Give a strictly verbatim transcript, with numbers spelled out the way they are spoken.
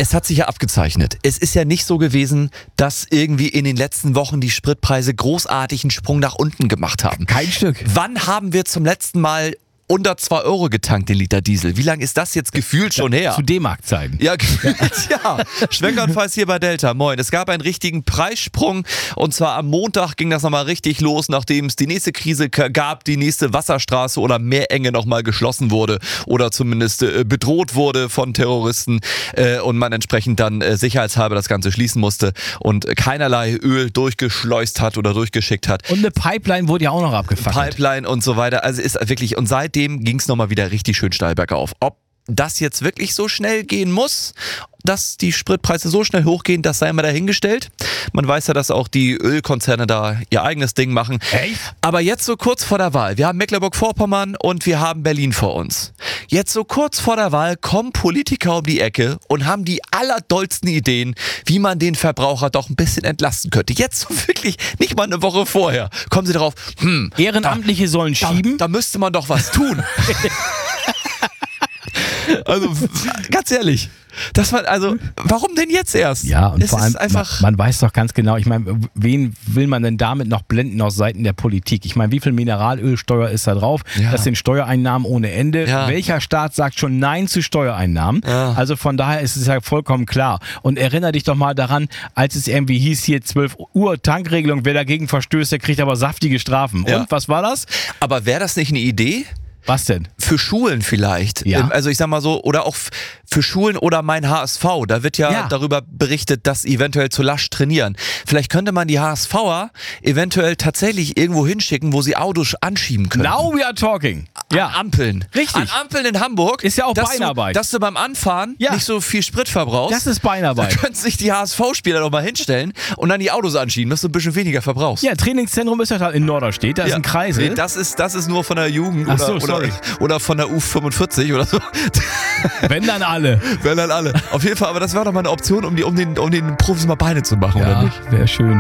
Es hat sich ja abgezeichnet. Es ist ja nicht so gewesen, dass irgendwie in den letzten Wochen die Spritpreise großartig einen Sprung nach unten gemacht haben. Kein Stück. Wann haben wir zum letzten Mal unter zwei Euro getankt, den Liter Diesel? Wie lange ist das jetzt gefühlt schon her? Zu D-Mark-Zeiten. Ja, gefühlt, ja. Schwenkeranfalls hier bei Delta. Moin. Es gab einen richtigen Preissprung und zwar am Montag ging das nochmal richtig los, nachdem es die nächste Krise gab, die nächste Wasserstraße oder Meerenge nochmal geschlossen wurde oder zumindest äh, bedroht wurde von Terroristen äh, und man entsprechend dann äh, sicherheitshalber das Ganze schließen musste und keinerlei Öl durchgeschleust hat oder durchgeschickt hat. Und eine Pipeline wurde ja auch noch abgefackelt. Pipeline und so weiter. Also ist wirklich, und seitdem ging es nochmal wieder richtig schön steil bergauf. Ob das jetzt wirklich so schnell gehen muss, dass die Spritpreise so schnell hochgehen, das sei mal dahingestellt. Man weiß ja, dass auch die Ölkonzerne da ihr eigenes Ding machen. Echt? Aber jetzt so kurz vor der Wahl, wir haben Mecklenburg-Vorpommern und wir haben Berlin vor uns. Jetzt so kurz vor der Wahl kommen Politiker um die Ecke und haben die allerdollsten Ideen, wie man den Verbraucher doch ein bisschen entlasten könnte. Jetzt so wirklich nicht mal eine Woche vorher kommen sie darauf, hm, Ehrenamtliche da, sollen schieben. Da, da müsste man doch was tun. Also ganz ehrlich, dass man, also warum denn jetzt erst? Ja, und es vor allem, ist einfach man, man weiß doch ganz genau, ich meine, wen will man denn damit noch blenden aus Seiten der Politik? Ich meine, wie viel Mineralölsteuer ist da drauf? Ja. Das sind Steuereinnahmen ohne Ende. Ja. Welcher Staat sagt schon Nein zu Steuereinnahmen? Ja. Also von daher ist es ja vollkommen klar. Und erinnere dich doch mal daran, als es irgendwie hieß, hier zwölf Uhr Tankregelung, wer dagegen verstößt, der kriegt aber saftige Strafen. Ja. Und was war das? Aber wäre das nicht eine Idee? Was denn? Für Schulen vielleicht. Ja. Also ich sag mal so, oder auch für Schulen oder mein H S V. Da wird ja, Ja. darüber berichtet, dass eventuell zu lasch trainieren. Vielleicht könnte man die HSVer eventuell tatsächlich irgendwo hinschicken, wo sie Autos anschieben können. Now we are talking. Ja. An Ampeln. Richtig. An Ampeln in Hamburg. Ist ja auch dass Beinarbeit. Du, dass du beim Anfahren Ja. nicht so viel Sprit verbrauchst. Das ist Beinarbeit. Da können sich die H S V-Spieler doch mal hinstellen und dann die Autos anschieben, dass du ein bisschen weniger verbrauchst. Ja, Trainingszentrum ist ja da in Norderstedt, da ist ein Kreisel. Nee, das ist, das ist nur von der Jugend Ach oder, so, oder, sorry. oder von der U fünfundvierzig oder so. Wenn dann alle. Werden dann alle. Auf jeden Fall, aber das wäre doch mal eine Option, um, die, um, den, um den Profis mal Beine zu machen, oder Ja, nicht? wäre schön.